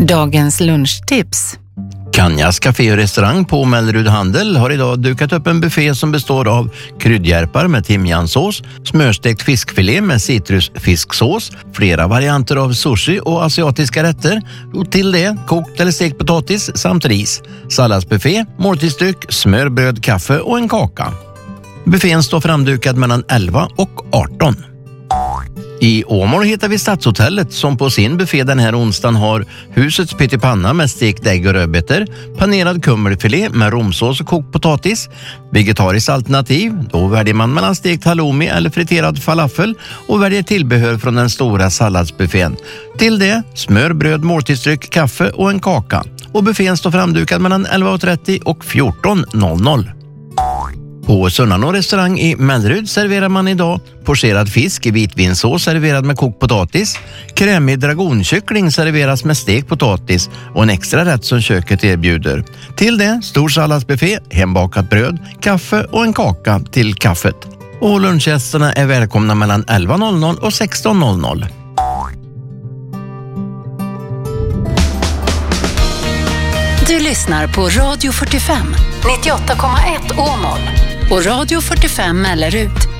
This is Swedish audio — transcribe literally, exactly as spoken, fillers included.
Dagens lunchtips. Kanjas Café och restaurang på Mellerud Handel har idag dukat upp en buffé som består av kryddhjärpar med timjansås, smörstekt fiskfilé med citrusfisksås, flera varianter av sushi och asiatiska rätter och till det kokt eller stekt potatis samt ris, salladsbuffé, måltidsdryck, smör, bröd, kaffe och en kaka. Buffén står framdukad mellan elva och arton. I Åmål hittar vi Stadshotellet som på sin buffé den här onsdagen har husets pyttipanna med stekt ägg och rödbetor, panerad kummelfilé med romsås och kokt potatis, vegetariskt alternativ, då väljer man mellan stekt halloumi eller friterad falafel och väljer tillbehör från den stora salladsbuffén. Till det smör, bröd, måltidsdryck, kaffe och en kaka. Och buffén står framdukad mellan elva och trettio och fjorton noll noll. På Sunnanå restaurang i Mellerud serverar man idag pocherad fisk i vitvinsås serverad med kokt potatis, krämig dragonkyckling serveras med stekt potatis och en extra rätt som köket erbjuder. Till det stor salladsbuffé, hembakat bröd, kaffe och en kaka till kaffet. Och lunchgästerna är välkomna mellan elva noll noll och sexton noll noll. Du lyssnar på Radio fyrtiofem, nittioåtta komma ett Åmål och Radio fyrtiofem Mellerud.